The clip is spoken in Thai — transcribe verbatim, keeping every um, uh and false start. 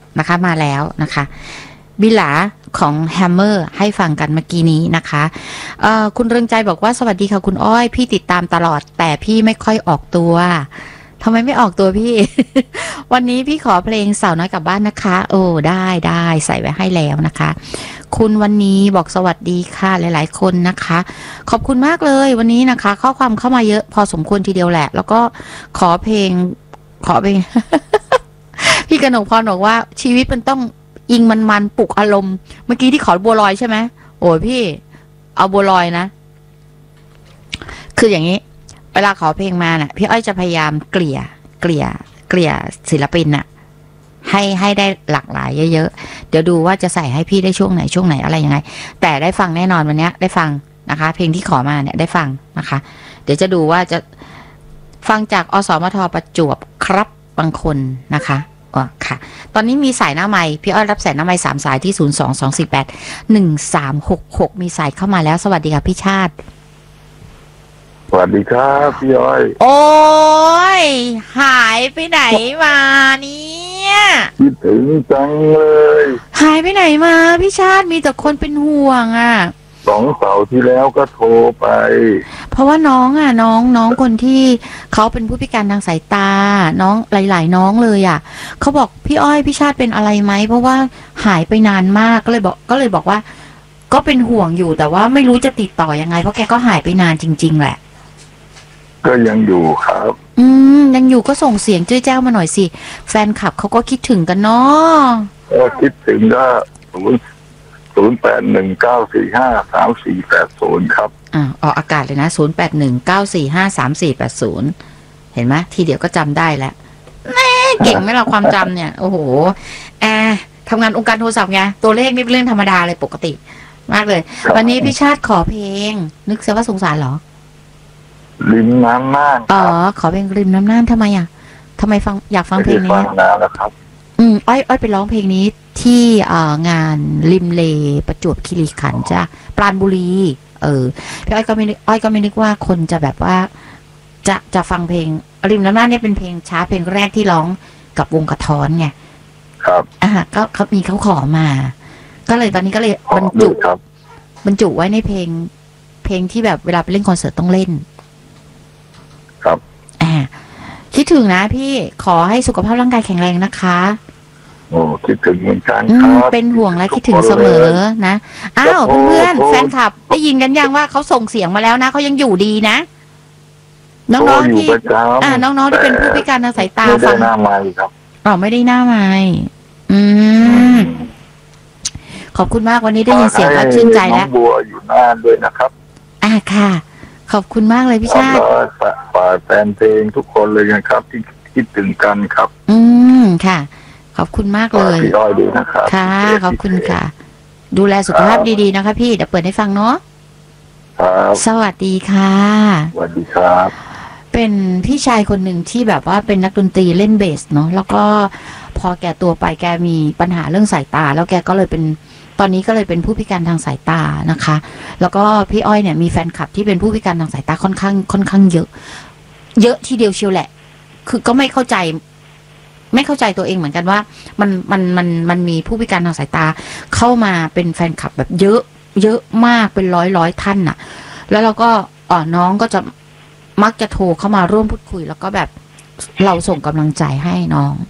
นะคะมาแล้วนะคะบิลาของแฮมเมอร์ให้ฟังกันเมื่อกี้นี้นะคะเอ่อคุณเรืองใจบอกว่าสวัสดีค่ะคุณอ้อยพี่ติดตามตลอดแต่พี่ไม่ค่อยออกตัวทำไมไม่ออกตัวพี่ วันนี้พี่ขอเพลงสาวน้อยกลับบ้านนะคะโอ้ได้ได้ใส่ไว้ให้แล้วนะคะคุณวันนี้บอกสวัสดีค่ะหลายๆคนนะคะขอบคุณมากเลยวันนี้นะคะข้อความเข้ามาเยอะพอสมควรทีเดียวแหละแล้วก็ขอเพลงขอเพลง พี่กนกพรบอกว่าชีวิตมันต้องอิงมันมันปลุกอารมณ์เมื่อกี้ที่ขอบัวลอยใช่ไหมโอ้ยพี่เอาบัวลอยนะคืออย่างนี้เวลาขอเพลงมาน่ะพี่อ้อยจะพยายามเกลี่ยเกลี่ยเกลี่ยศิลปินน่ะให้ให้ได้หลากหลายเยอะๆเดี๋ยวดูว่าจะใส่ให้พี่ได้ช่วงไหนช่วงไหนอะไรยังไงแต่ได้ฟังแน่นอนวันนี้ได้ฟังนะคะเพลงที่ขอมาเนี่ยได้ฟังนะคะเดี๋ยวจะดูว่าจะฟังจากอสมทประจวบครับบางคนนะคะอ๋อค่ะตอนนี้มีสายหน้าไมค์พี่อ้อยรับสายหน้าไมค์สามสายที่ศูนย์สองสองสี่แปดหนึ่งสามหกหกมีสายเข้ามาแล้วสวัสดีค่ะพี่ชาติสวัสดีครับพี่อ้อยโอ้ยหายไปไหนมาเนี่ยคิดถึงจังเลยหายไปไหนมาพี่ชาติมีแต่คนเป็นห่วงอ่ะสองเสาร์ที่แล้วก็โทรไปเพราะว่าน้องอ่ะน้องน้องคนที่เขาเป็นผู้พิการทางสายตาน้องหลายๆน้องเลยอ่ะเขาบอกพี่อ้อยพี่ชาติเป็นอะไรไหมเพราะว่าหายไปนานมากก็เลยบอกก็เลยบอกว่าก็เป็นห่วงอยู่แต่ว่าไม่รู้จะติดต่อยังไงเพราะแกก็หายไปนานจริงๆแหละก็ยังอยู่ครับอืมยังอยู่ก็ส่งเสียงเจ้าแจ้วมาหน่อยสิแฟนคลับเขาก็คิดถึงกันเนาะก็คิดถึงก็ศูนย์ศูนย์แปดหนึ่งเก้าสี่ห้าสามสี่แปดศูนย์ครับอ่าออกอากาศเลยนะศูนย์แปดหนึ่งเก้าสี่ห้าสามสี่แปดศูนย์เห็นไหมทีเดียวก็จำได้แล้วแม่เก่งไหมเราความจำเนี่ยโอ้โหแอร์ทำงานองค์การโทรศัพท์ไงตัวเลขนี่เป็นเรื่องธรรมดาเลยปกติมากเลยวันนี้พี่ชาติขอเพลงนึกเสียว่าสงสารเหรอริมน้ำน่านอ๋อขอเพลงริมน้ำน่านทำไมอ่ะทำไมฟังอยากฟังเพลงนี้ฟังนานแล้วครับอืมอ้อยอ้อยไปร้องเพลงนี้ที่อ่างานริมเลประจวบคีรีขันธ์จ้ะปราณบุรีเออพี่อ้อยก็ไม่อ้อยก็ไม่นึกว่าคนจะแบบว่าจะจะฟังเพลงริมน้ำน่านเนี่ยเป็นเพลงช้าเพลงแรกที่ร้องกับวงกระท้อนไงครับอ่าก็เขามีเขาขอมาก็เลยตอนนี้ก็เลยบรรจุบรรจุไว้ในเพลงเพลงที่แบบเวลาไปเล่นคอนเสิร์ตต้องเล่นครับอ่าคิดถึงนะพี่ขอให้สุขภาพร่างกายแข็งแรงนะคะโอ้คิดถึงเหมือนกันครับเป็นห่วงและคิดถึงเสมอนะอ้าวเพื่อนแฟนคลับได้ยินกันยังว่าเขาส่งเสียงมาแล้วนะเขายังอยู่ดีนะน้องๆที่อ่าน้องๆที่เป็นผู้พิการทางสายตาฟังหน้าไมค์ครับอ๋อไม่ได้หน้าไมค์อืมขอบคุณมากวันนี้ได้ยินเสียงก็ชื่นใจแล้วน้องบัวอยู่หน้าด้วยนะครับอ่าค่ะขอบคุณมากเลยพี่ชาติฝากแฟนเพลงทุกคนเลยนะครับที่คิดถึงกันครับอืมค่ะขอบคุณมากเลยพี่อ้อยดีนะครับค่ะขอบคุณค่ะดูแลสุขภาพดีๆนะคะพี่เดี๋ยวเปิดให้ฟังเนาะครับสวัสดีค่ะสวัสดีครับเป็นพี่ชายคนหนึ่งที่แบบว่าเป็นนักดนตรีเล่นเบสเนาะแล้วก็พอแกตัวไปแกมีปัญหาเรื่องสายตาแล้วแกก็เลยเป็นตอนนี้ก็เลยเป็นผู้พิการทางสายตานะคะแล้วก็พี่อ้อยเนี่ยมีแฟนคลับที่เป็นผู้พิการทางสายตาค่อนข้างค่อนข้างเยอะเยอะทีเดียวเชียวแหละคือก็ไม่เข้าใจไม่เข้าใจตัวเองเหมือนกันว่ามันมันมันมันมีผู้พิการทางสายตาเข้ามาเป็นแฟนคลับแบบเยอะเยอะมากเป็นร้อยร้อยท่านน่ะแล้วเราก็อ๋อน้องก็จะมักจะโทรเข้ามาร่วมพูดคุยแล้วก็แบบเราส่งกำลังใจให้น้อง